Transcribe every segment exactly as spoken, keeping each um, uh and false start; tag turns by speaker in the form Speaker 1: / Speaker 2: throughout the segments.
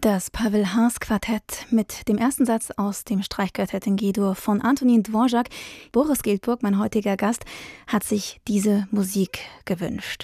Speaker 1: Das Pavel Haas Quartett mit dem ersten Satz aus dem Streichquartett in G-Dur von Antonin Dvorak. Boris Giltburg, mein heutiger Gast, hat sich diese Musik gewünscht.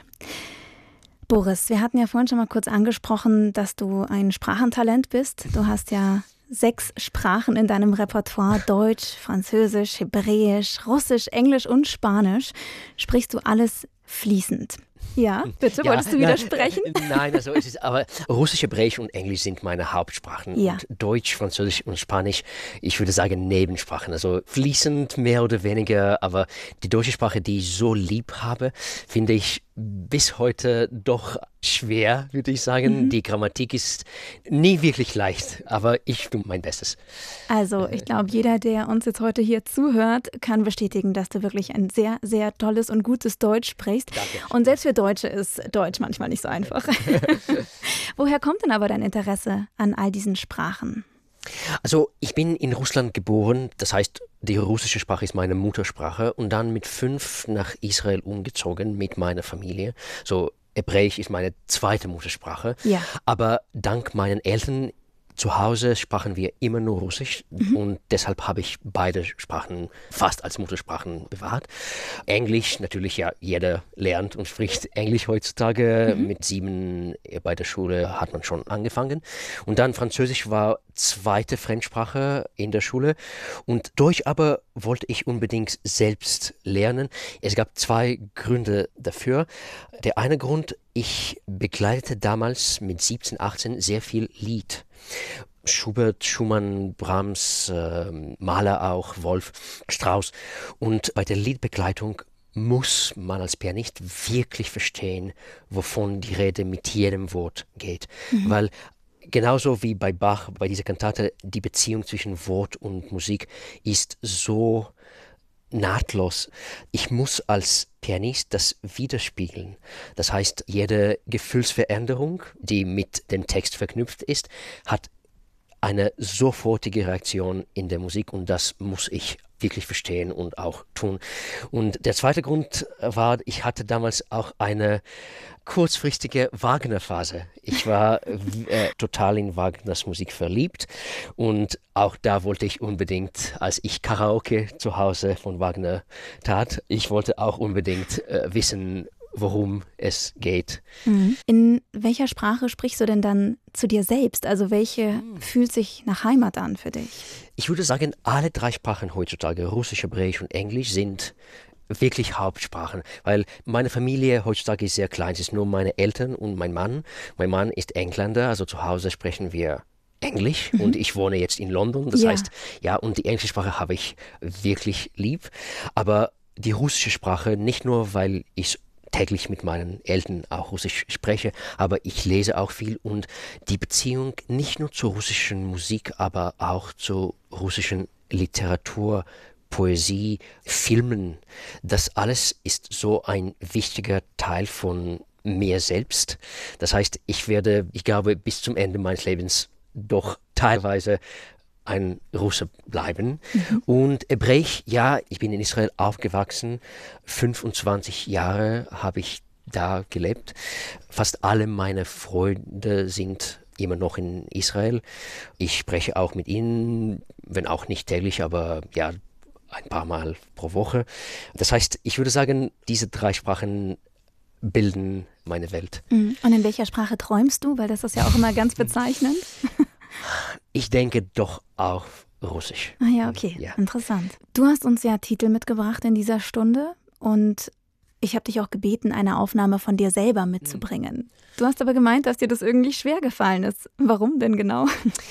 Speaker 1: Boris, wir hatten ja vorhin schon mal kurz angesprochen, dass du ein Sprachentalent bist. Du hast ja sechs Sprachen in deinem Repertoire: Deutsch, Französisch, Hebräisch, Russisch, Englisch und Spanisch. Sprichst du alles fließend? Ja, bitte, ja, wolltest du widersprechen?
Speaker 2: Nein, nein, also es ist, aber Russisch, Hebräisch und Englisch sind meine Hauptsprachen.
Speaker 1: Ja.
Speaker 2: Und Deutsch, Französisch und Spanisch, ich würde sagen Nebensprachen. Also fließend mehr oder weniger, aber die deutsche Sprache, die ich so lieb habe, finde ich bis heute doch schwer, würde ich sagen. Mhm. Die Grammatik ist nie wirklich leicht, aber ich tue mein Bestes.
Speaker 1: Also ich glaube, jeder, der uns jetzt heute hier zuhört, kann bestätigen, dass du wirklich ein sehr, sehr tolles und gutes Deutsch sprichst.
Speaker 2: Danke.
Speaker 1: Und selbst für Deutsche ist Deutsch manchmal nicht so einfach. Woher kommt denn aber dein Interesse an all diesen Sprachen?
Speaker 2: Also ich bin in Russland geboren, das heißt, die russische Sprache ist meine Muttersprache, und dann mit fünf nach Israel umgezogen mit meiner Familie. So Hebräisch ist meine zweite Muttersprache,
Speaker 1: ja.
Speaker 2: Aber dank meinen Eltern zu Hause sprachen wir immer nur Russisch, mhm. und deshalb habe ich beide Sprachen fast als Muttersprachen bewahrt. Englisch, natürlich, ja, jeder lernt und spricht Englisch heutzutage. Mhm. Mit sieben bei der Schule hat man schon angefangen. Und dann Französisch war zweite Fremdsprache in der Schule. Und Deutsch aber wollte ich unbedingt selbst lernen. Es gab zwei Gründe dafür. Der eine Grund: ich begleitete damals mit siebzehn, achtzehn sehr viel Lied. Schubert, Schumann, Brahms, äh, Mahler auch, Wolf, Strauss. Und bei der Liedbegleitung muss man als Pianist wirklich verstehen, wovon die Rede mit jedem Wort geht. Mhm. Weil genauso wie bei Bach, bei dieser Kantate, die Beziehung zwischen Wort und Musik ist so nahtlos. Ich muss als Pianist das widerspiegeln. Das heißt, jede Gefühlsveränderung, die mit dem Text verknüpft ist, hat eine sofortige Reaktion in der Musik, und das muss ich wirklich verstehen und auch tun. Und der zweite Grund war, ich hatte damals auch eine kurzfristige Wagner-Phase. Ich war äh, total in Wagners Musik verliebt, und auch da wollte ich unbedingt, als ich Karaoke zu Hause von Wagner tat, ich wollte auch unbedingt äh, wissen, worum es geht.
Speaker 1: In welcher Sprache sprichst du denn dann zu dir selbst? Also welche mhm. fühlt sich nach Heimat an für dich?
Speaker 2: Ich würde sagen, alle drei Sprachen heutzutage, Russisch, Hebräisch und Englisch, sind wirklich Hauptsprachen, weil meine Familie heutzutage ist sehr klein. Es ist nur meine Eltern und mein Mann. Mein Mann ist Engländer, also zu Hause sprechen wir Englisch, mhm. und ich wohne jetzt in London. Das
Speaker 1: ja.
Speaker 2: heißt, ja, und die englische Sprache habe ich wirklich lieb. Aber die russische Sprache, nicht nur, weil ich täglich mit meinen Eltern auch Russisch spreche, aber ich lese auch viel, und die Beziehung nicht nur zur russischen Musik, aber auch zur russischen Literatur, Poesie, Filmen, das alles ist so ein wichtiger Teil von mir selbst. Das heißt, ich werde, ich glaube, bis zum Ende meines Lebens doch teilweise ein Russe bleiben. Mhm. Und Hebräisch, ja, ich bin in Israel aufgewachsen. fünfundzwanzig Jahre habe ich da gelebt. Fast alle meine Freunde sind immer noch in Israel. Ich spreche auch mit ihnen, wenn auch nicht täglich, aber ja, ein paar Mal pro Woche. Das heißt, ich würde sagen, diese drei Sprachen bilden meine Welt.
Speaker 1: Und in welcher Sprache träumst du? Weil das ist ja auch immer ganz bezeichnend.
Speaker 2: Ich denke doch auch Russisch.
Speaker 1: Ah ja, okay,
Speaker 2: ja.
Speaker 1: Interessant. Du hast uns ja Titel mitgebracht in dieser Stunde, und ich habe dich auch gebeten, eine Aufnahme von dir selber mitzubringen. Du hast aber gemeint, dass dir das irgendwie schwer gefallen ist. Warum denn genau?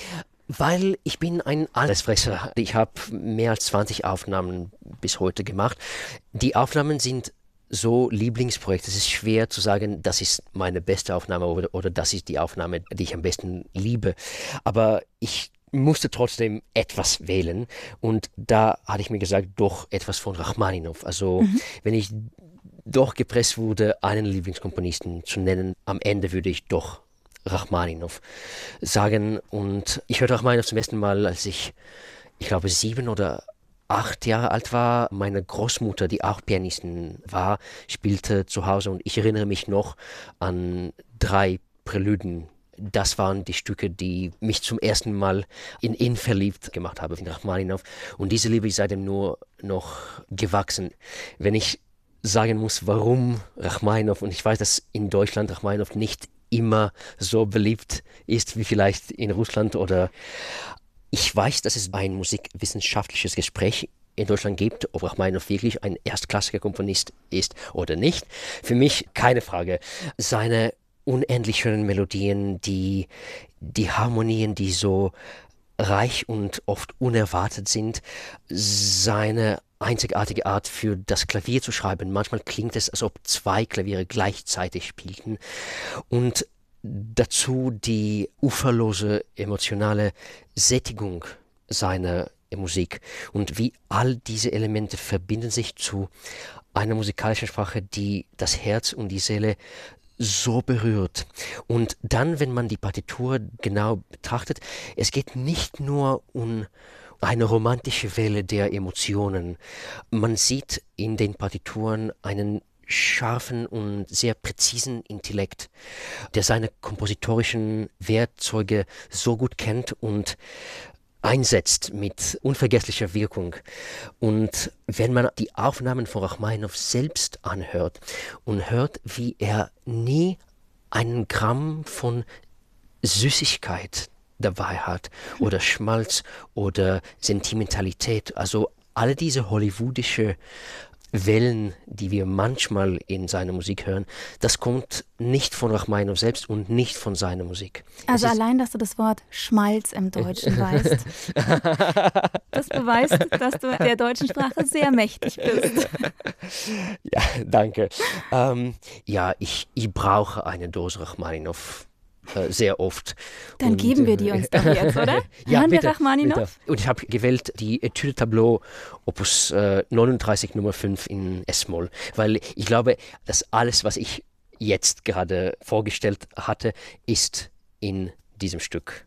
Speaker 2: Weil ich bin ein Allesfresser. Ich habe mehr als zwanzig Aufnahmen bis heute gemacht. Die Aufnahmen sind so Lieblingsprojekte. Es ist schwer zu sagen, das ist meine beste Aufnahme oder, oder das ist die Aufnahme, die ich am besten liebe. Aber ich musste trotzdem etwas wählen, und da hatte ich mir gesagt, doch etwas von Rachmaninow. Also mhm. wenn ich doch gepresst wurde, einen Lieblingskomponisten zu nennen, am Ende würde ich doch Rachmaninow sagen. Und ich hörte Rachmaninow zum ersten Mal, als ich, ich glaube, sieben oder acht Jahre alt war. Meine Großmutter, die auch Pianistin war, spielte zu Hause, und ich erinnere mich noch an drei Präluden das waren die Stücke, die mich zum ersten Mal in ihn verliebt gemacht haben, in Rachmaninow. Und diese Liebe ist seitdem nur noch gewachsen. Wenn ich sagen muss, warum Rachmaninow, und ich weiß, dass in Deutschland Rachmaninow nicht immer so beliebt ist wie vielleicht in Russland oder ich weiß, dass es ein musikwissenschaftliches Gespräch in Deutschland gibt, ob Rachmaninow wirklich ein erstklassiger Komponist ist oder nicht. Für mich keine Frage. Seine unendlich schönen Melodien, die, die Harmonien, die so reich und oft unerwartet sind, seine einzigartige Art für das Klavier zu schreiben. Manchmal klingt es, als ob zwei Klaviere gleichzeitig spielten. Und dazu die uferlose emotionale Sättigung seiner Musik. Und wie all diese Elemente verbinden sich zu einer musikalischen Sprache, die das Herz und die Seele so berührt. Und dann, wenn man die Partitur genau betrachtet, es geht nicht nur um eine romantische Welle der Emotionen. Man sieht in den Partituren einen scharfen und sehr präzisen Intellekt, der seine kompositorischen Werkzeuge so gut kennt und einsetzt mit unvergesslicher Wirkung. Und wenn man die Aufnahmen von Rachmaninow selbst anhört und hört, wie er nie einen Gramm von Süßigkeit dabei hat oder Schmalz oder Sentimentalität, also alle diese hollywoodische Wellen, die wir manchmal in seiner Musik hören, das kommt nicht von Rachmaninow selbst und nicht von seiner Musik.
Speaker 1: Also allein, dass du das Wort Schmalz im Deutschen weißt, das beweist, dass du der deutschen Sprache sehr mächtig bist.
Speaker 2: Ja, danke. Ähm, ja, ich, ich brauche eine Dose Rachmaninow. Sehr oft.
Speaker 1: Dann und, geben wir die uns doch jetzt, oder?
Speaker 2: Ja,
Speaker 1: Hören
Speaker 2: bitte,
Speaker 1: wir Rachmaninow?
Speaker 2: Bitte. Und ich habe gewählt die Etude Tableau Opus äh, neununddreißig Nummer fünf in S-Moll, weil ich glaube, dass alles, was ich jetzt gerade vorgestellt hatte, ist in diesem Stück